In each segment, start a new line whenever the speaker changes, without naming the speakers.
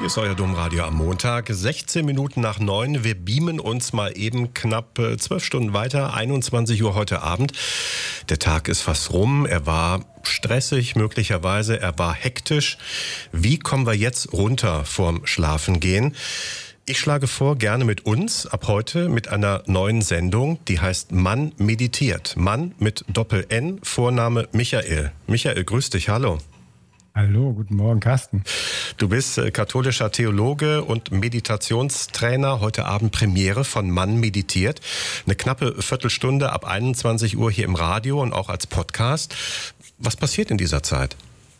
Hier ist euer Domradio am Montag, 16 Minuten nach 9. Wir beamen uns mal eben knapp 12 Stunden weiter, 21 Uhr heute Abend. Der Tag ist fast rum, er war stressig möglicherweise, er war hektisch. Wie kommen wir jetzt runter vorm Schlafengehen? Ich schlage vor, gerne mit uns, ab heute mit einer neuen Sendung, die heißt Mann meditiert. Mann mit Doppel-N, Vorname Michael. Michael, grüß dich, hallo.
Hallo, guten Morgen, Carsten.
Du bist katholischer Theologe und Meditationstrainer. Heute Abend Premiere von Mann meditiert. Eine knappe Viertelstunde ab 21 Uhr hier im Radio und auch als Podcast. Was passiert in dieser Zeit?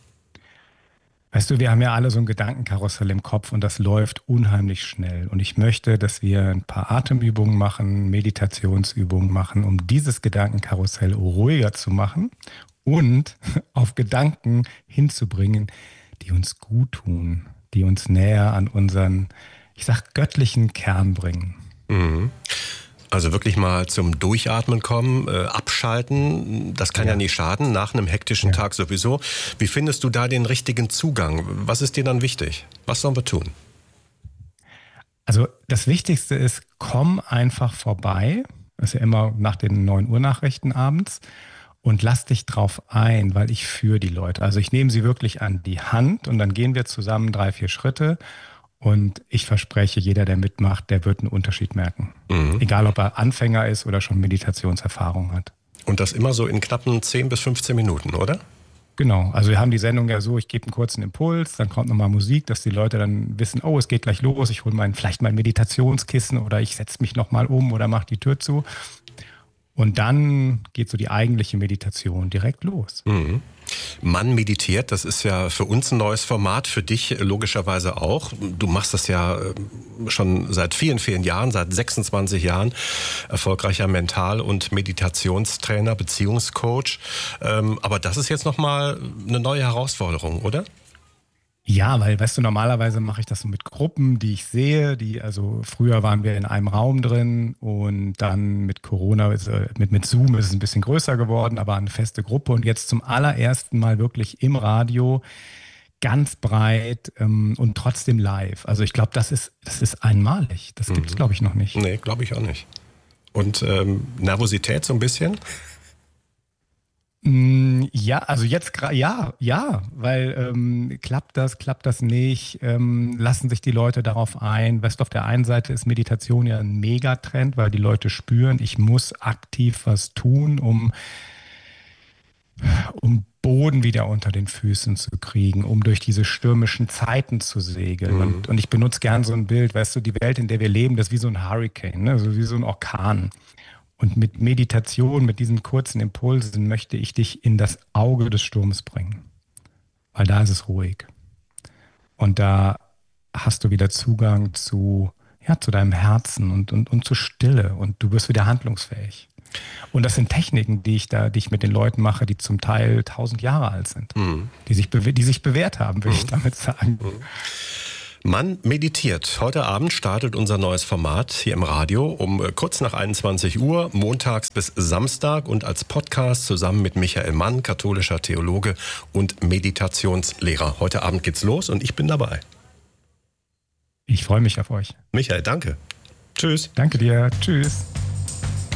Weißt du, wir haben ja alle so ein Gedankenkarussell im Kopf und das läuft unheimlich schnell. Und ich möchte, dass wir ein paar Atemübungen machen, Meditationsübungen machen, um dieses Gedankenkarussell ruhiger zu machen und auf Gedanken hinzubringen, die uns gut tun, die uns näher an unseren, ich sag, göttlichen Kern bringen.
Mhm. Also wirklich mal zum Durchatmen kommen, abschalten, das kann ja nicht schaden, nach einem hektischen Tag sowieso. Wie findest du da den richtigen Zugang? Was ist dir dann wichtig? Was sollen wir tun?
Also das Wichtigste ist, komm einfach vorbei. Das ist ja immer nach den 9 Uhr Nachrichten abends. Und lass dich drauf ein, weil ich führe die Leute. Also ich nehme sie wirklich an die Hand und dann gehen wir zusammen 3-4 Schritte. Und ich verspreche, jeder, der mitmacht, der wird einen Unterschied merken. Mhm. Egal, ob er Anfänger ist oder schon Meditationserfahrung hat.
Und das immer so in knappen 10 bis 15 Minuten, oder?
Genau. Also wir haben die Sendung ja so, ich gebe einen kurzen Impuls, dann kommt nochmal Musik, dass die Leute dann wissen, oh, es geht gleich los, ich hole vielleicht mein Meditationskissen oder ich setze mich nochmal um oder mache die Tür zu. Und dann geht so die eigentliche Meditation direkt los.
Mhm. Mann meditiert, das ist ja für uns ein neues Format, für dich logischerweise auch. Du machst das ja schon seit vielen, vielen Jahren, seit 26 Jahren, erfolgreicher Mental- und Meditationstrainer, Beziehungscoach. Aber das ist jetzt nochmal eine neue Herausforderung, oder?
Ja, weil, weißt du, normalerweise mache ich das so mit Gruppen, die ich sehe, also früher waren wir in einem Raum drin und dann mit Corona, mit Zoom ist es ein bisschen größer geworden, aber eine feste Gruppe und jetzt zum allerersten Mal wirklich im Radio, ganz breit und trotzdem live. Also ich glaube, das ist einmalig. Das gibt es, glaube ich, noch nicht.
Nee, glaube ich auch nicht. Und Nervosität so ein bisschen?
Ja, also jetzt weil klappt das nicht, lassen sich die Leute darauf ein. Weißt du, auf der einen Seite ist Meditation ja ein Megatrend, weil die Leute spüren, ich muss aktiv was tun, um Boden wieder unter den Füßen zu kriegen, um durch diese stürmischen Zeiten zu segeln. Und ich benutze gern so ein Bild, weißt du, die Welt, in der wir leben, das ist wie so ein Hurricane, ne? Also wie so ein Orkan. Und mit Meditation, mit diesen kurzen Impulsen möchte ich dich in das Auge des Sturms bringen. Weil da ist es ruhig. Und da hast du wieder Zugang zu deinem Herzen und zu Stille. Und du wirst wieder handlungsfähig. Und das sind Techniken, die ich mit den Leuten mache, die zum Teil 1000 Jahre alt sind. Die sich bewährt haben, würde ich damit sagen.
Mann meditiert. Heute Abend startet unser neues Format hier im Radio um kurz nach 21 Uhr, montags bis Samstag und als Podcast zusammen mit Michael Mann, katholischer Theologe und Meditationslehrer. Heute Abend geht's los und ich bin dabei.
Ich freue mich auf euch.
Michael, danke. Tschüss.
Danke dir. Tschüss.